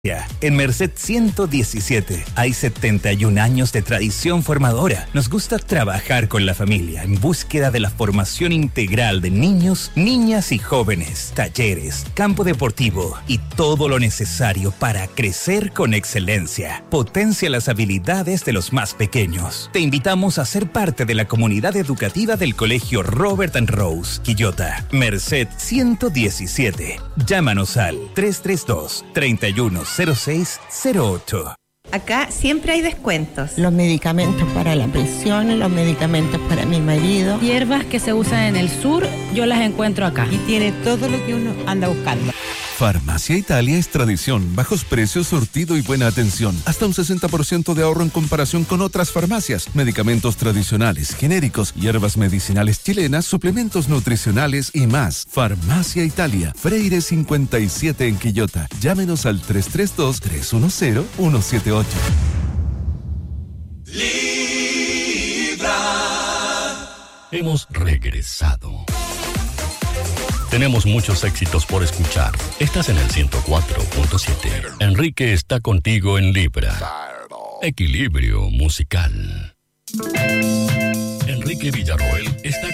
En Merced 117 hay 71 años de tradición formadora. Nos gusta trabajar con la familia en búsqueda de la formación integral de niños, niñas y jóvenes, talleres, campo deportivo y todo lo necesario para crecer con excelencia. Potencia las habilidades de los más pequeños. Te invitamos a ser parte de la comunidad educativa del Colegio Robert and Rose, Quillota. Merced 117. Llámanos al 332-310608. Acá siempre hay descuentos. Los medicamentos para la presión, los medicamentos para mi marido. Hierbas que se usan en el sur, yo las encuentro acá. Y tiene todo lo que uno anda buscando. Farmacia Italia es tradición, bajos precios, surtido y buena atención. Hasta un 60% de ahorro en comparación con otras farmacias. Medicamentos tradicionales, genéricos, hierbas medicinales chilenas, suplementos nutricionales y más. Farmacia Italia, Freire 57 en Quillota. Llámenos al 332-310-178. Hemos regresado. Tenemos muchos éxitos por escuchar. Estás en el 104.7. Enrique está contigo en Libra. Equilibrio musical. Enrique Villarroel